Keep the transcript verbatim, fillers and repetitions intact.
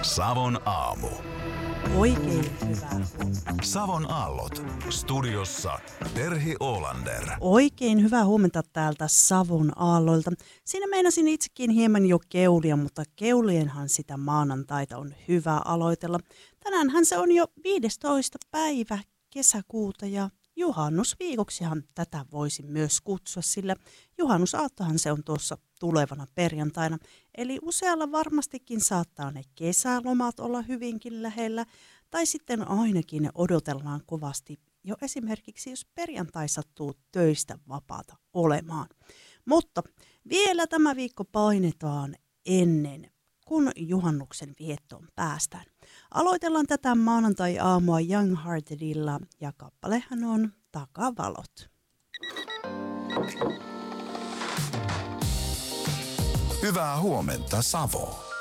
Savon aamu. Oikein hyvää. Savon aallot. Studiossa Terhi Olander. Oikein hyvää huomenta täältä Savon aalloilta. Siinä meinasin itsekin hieman jo keulia, mutta keulienhan sitä maanantaita on hyvä aloitella. Tänäänhän se on jo viidestoista päivä kesäkuuta ja juhannusviikoksihan tätä voisi myös kutsua, sillä juhannusaattohan se on tuossa tulevana perjantaina. Eli usealla varmastikin saattaa ne kesälomat olla hyvinkin lähellä, tai sitten ainakin odotellaan kovasti jo esimerkiksi, jos perjantai sattuu töistä vapaata olemaan. Mutta vielä tämä viikko painetaan ennen, kun juhannuksen viettoon päästään. Aloitellaan tätä maanantai-aamua Young Heartedilla ja kappalehan on Takavalot. Hyvää huomenta, Savo.